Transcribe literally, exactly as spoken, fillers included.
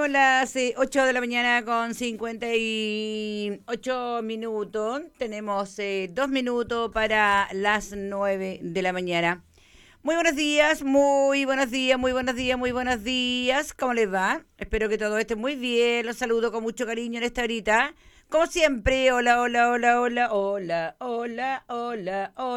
Son las eh, ocho de la mañana con cincuenta y ocho minutos. Tenemos eh, dos minutos para las nueve de la mañana. Muy buenos días, muy buenos días, muy buenos días, muy buenos días. ¿Cómo les va? Espero que todo esté muy bien. Los saludo con mucho cariño en esta horita. Como siempre, hola, hola, hola, hola, hola, hola, hola, hola.